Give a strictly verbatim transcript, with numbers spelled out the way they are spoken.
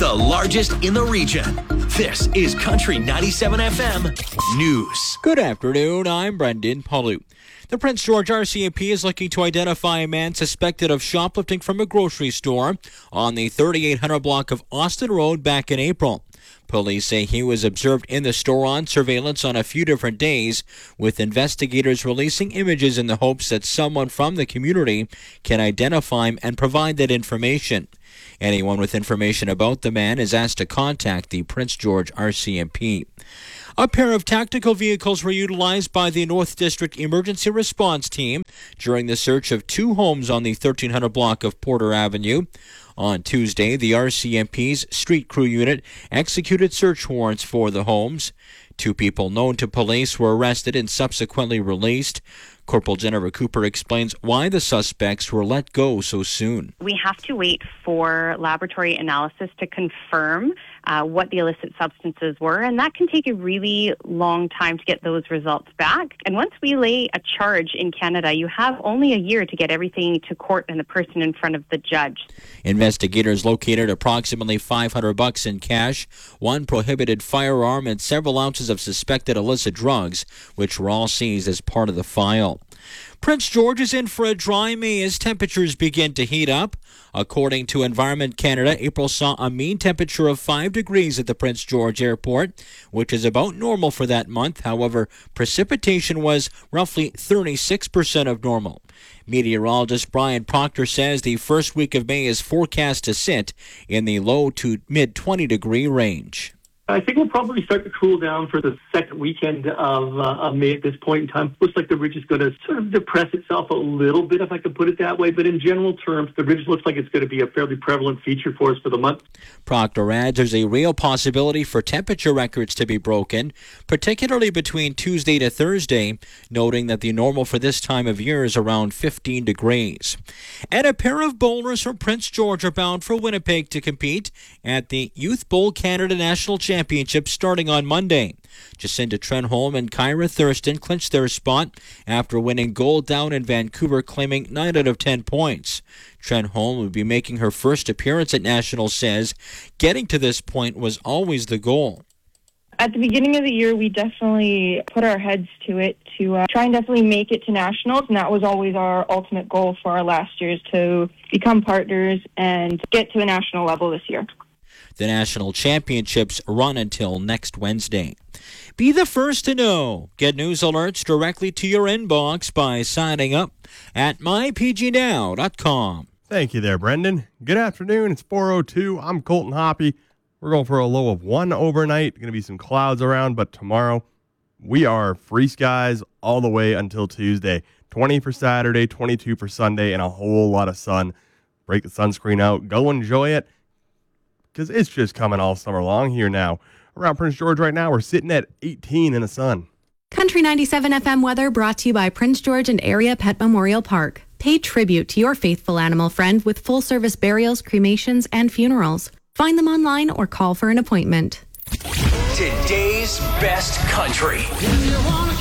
the largest in the region. This is Country ninety-seven F M News. Good afternoon, I'm Brendan Palu. The Prince George R C M P is looking to identify a man suspected of shoplifting from a grocery store on the thirty-eight hundred block of Austin Road back in April. Police say he was observed in the store on surveillance on a few different days, with investigators releasing images in the hopes that someone from the community can identify him and provide that information. Anyone with information about the man is asked to contact the Prince George R C M P. A pair of tactical vehicles were utilized by the North District Emergency Response Team during the search of two homes on the thirteen hundred block of Porter Avenue. On Tuesday, the R C M P's Street Crew Unit executed search warrants for the homes. Two people known to police were arrested and subsequently released. Corporal Jennifer Cooper explains why the suspects were let go so soon. We have to wait for laboratory analysis to confirm uh, what the illicit substances were, and that can take a really long time to get those results back. And once we lay a charge in Canada, you have only a year to get everything to court and the person in front of the judge. Investigators located approximately five hundred bucks in cash, one prohibited firearm, and several ounces of suspected illicit drugs, which were all seized as part of the file. Prince George is in for a dry May as temperatures begin to heat up. According to Environment Canada, April saw a mean temperature of five degrees at the Prince George Airport, which is about normal for that month. However, precipitation was roughly thirty-six percent of normal. Meteorologist Brian Proctor says the first week of May is forecast to sit in the low to mid twenty degree range. I think we'll probably start to cool down for the second weekend of, uh, of May at this point in time. Looks like the ridge is going to sort of depress itself a little bit, if I could put it that way. But in general terms, the ridge looks like it's going to be a fairly prevalent feature for us for the month. Proctor adds there's a real possibility for temperature records to be broken, particularly between Tuesday to Thursday, noting that the normal for this time of year is around fifteen degrees. And a pair of bowlers from Prince George are bound for Winnipeg to compete at the Youth Bowl Canada National Championship. Championship starting on Monday. Jacinda Trenholm and Kyra Thurston clinched their spot after winning gold down in Vancouver, claiming nine out of ten points. Trenholm will be making her first appearance at Nationals, says getting to this point was always the goal. At the beginning of the year, we definitely put our heads to it to uh, try and definitely make it to Nationals, and that was always our ultimate goal for our last years, to become partners and get to a national level this year. The National Championships run until next Wednesday. Be the first to know. Get news alerts directly to your inbox by signing up at my p g now dot com. Thank you there, Brendan. Good afternoon. It's four oh two. I'm Colton Hoppy. We're going for a low of one overnight. Going to be some clouds around, but tomorrow we are free skies all the way until Tuesday. twenty for Saturday, twenty-two for Sunday, and a whole lot of sun. Break the sunscreen out. Go enjoy it, because it's just coming all summer long here now. Around Prince George right now, we're sitting at eighteen in the sun. Country ninety-seven F M weather brought to you by Prince George and Area Pet Memorial Park. Pay tribute to your faithful animal friend with full-service burials, cremations, and funerals. Find them online or call for an appointment. Today's best country.